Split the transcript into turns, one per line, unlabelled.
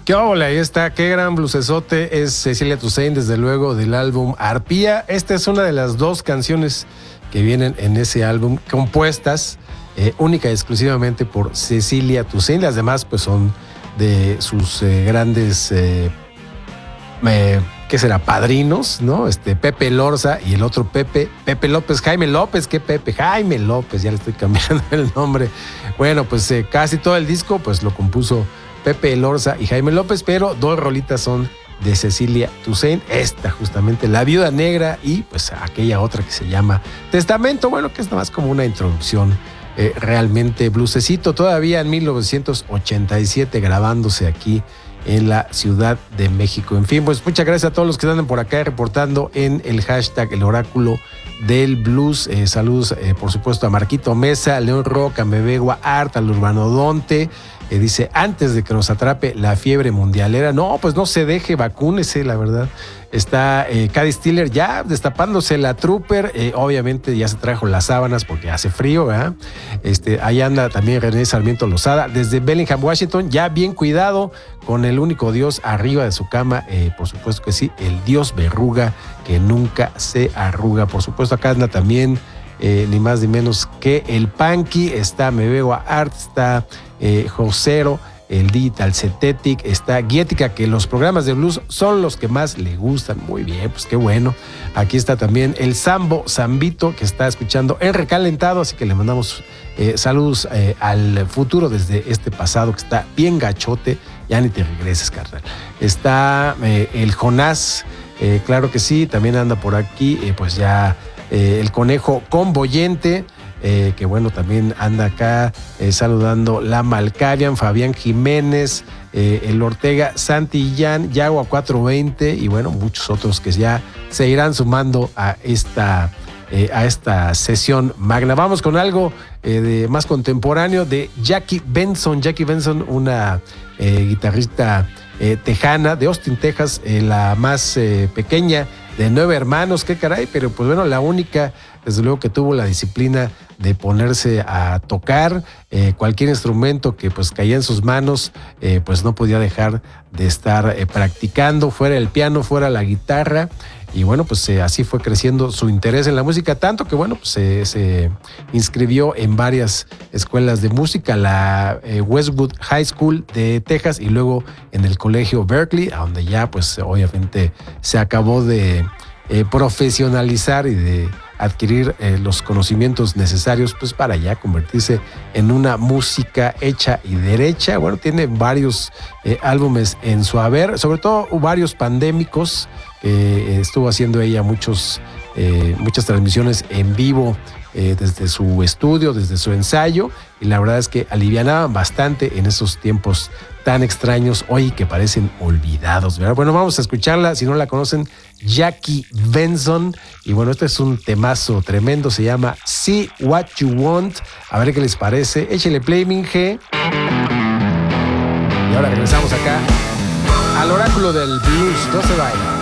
Qué óvole, ahí está, qué gran bluesesote es Cecilia Toussaint, desde luego, del álbum Arpía. Esta es una de las 2 canciones que vienen en ese álbum, compuestas única y exclusivamente por Cecilia Toussaint. Las demás pues son de sus grandes, ¿qué será? Padrinos, ¿no? Pepe Lorza y el otro Pepe López, Jaime López, ¿qué Pepe? Jaime López, ya le estoy cambiando el nombre. Bueno, pues casi todo el disco pues lo compuso Pepe Lorza y Jaime López, pero 2 rolitas son de Cecilia Toussaint, esta justamente, La Viuda Negra, y pues aquella otra que se llama Testamento, bueno, que es nada más como una introducción realmente bluesecito, todavía en 1987 grabándose aquí en la Ciudad de México. En fin, pues muchas gracias a todos los que andan por acá reportando en el hashtag El Oráculo del Blues. Saludos, por supuesto, a Marquito Mesa, León Roca, Mebegua Art, al Urbanodonte. Dice, antes de que nos atrape la fiebre mundialera, no, pues no se deje, vacúnese, la verdad. Está Caddy Stiller ya destapándose la Trooper, obviamente ya se trajo las sábanas porque hace frío, ¿verdad? Ahí anda también René Sarmiento Lozada, desde Bellingham, Washington, ya bien cuidado, con el único Dios arriba de su cama, por supuesto que sí, el Dios verruga que nunca se arruga. Por supuesto, acá anda también ni más ni menos que el Panky, está Mebegua Art, está Josero, el Digital Cetetic, está Guiética, que los programas de blues son los que más le gustan. Muy bien, pues qué bueno. Aquí está también el Zambito, que está escuchando el recalentado, así que le mandamos saludos al futuro desde este pasado, que está bien gachote. Ya ni te regreses, carnal. Está el Jonás, claro que sí, también anda por aquí, pues ya el Conejo Convoyente, que bueno, también anda acá saludando la Malcavian, Fabián Jiménez, el Ortega, Santillán, Yagua 420 y bueno, muchos otros que ya se irán sumando a esta sesión magna. Vamos con algo de más contemporáneo de Jackie Benson. Jackie Benson, una guitarrista tejana de Austin, Texas, la más pequeña de 9 hermanos, qué caray, pero pues bueno, la única, desde luego, que tuvo la disciplina de ponerse a tocar cualquier instrumento que pues caía en sus manos, pues no podía dejar de estar practicando, fuera el piano, fuera la guitarra. Y bueno, pues así fue creciendo su interés en la música, tanto que bueno, pues se inscribió en varias escuelas de música, la Westwood High School de Texas y luego en el colegio Berkeley, a donde ya pues obviamente se acabó de profesionalizar y de adquirir los conocimientos necesarios pues para ya convertirse en una música hecha y derecha. Bueno, tiene varios álbumes en su haber, sobre todo varios pandémicos. Estuvo haciendo ella muchas transmisiones en vivo desde su estudio, desde su ensayo, y la verdad es que alivianaban bastante en esos tiempos tan extraños hoy que parecen olvidados, ¿verdad? Bueno, vamos a escucharla, si no la conocen, Jackie Benson, y bueno, este es un temazo tremendo, se llama See What You Want, a ver qué les parece, échele play, Minge. Y ahora regresamos acá al Oráculo del Blues, no se vayan.